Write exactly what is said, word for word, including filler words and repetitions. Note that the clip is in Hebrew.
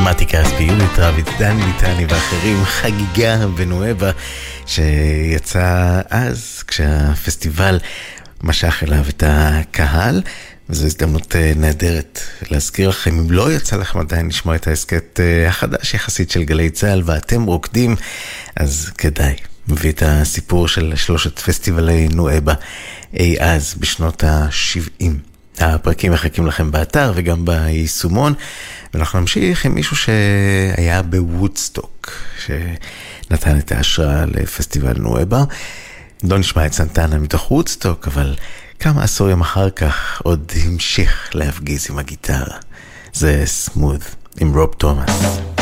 מתי כספי, יהודית רביץ, דן ליטני ואחרים, חגיגה בנואבה שיצא אז כשהפסטיבל משך אליו את הקהל, וזו הזדמנות נהדרת להזכיר לכם, אם לא יצא לכם עדיין לשמוע את העסקת החדש יחסית של גלי צהל ואתם רוקדים, אז כדאי. מביא את הסיפור של שלושת פסטיבלי נואבה אי אז בשנות ה-שבעים. הפרקים מחכים לכם באתר וגם ביישומון, ואנחנו נמשיך עם מישהו שהיה בוודסטוק, שנתן את ההשראה לפסטיבל נואבה. לא נשמע את סנטנה מתוך וודסטוק, אבל כמה עשורים אחר כך עוד המשיך להפגיז עם הגיטרה. זה סמוד עם רוב תומאס.